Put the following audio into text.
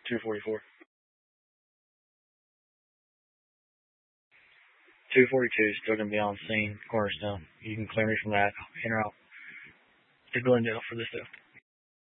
244. 242 is still going to be on scene, Cornerstone. You can clear me from that in or out to Glendale for this stuff.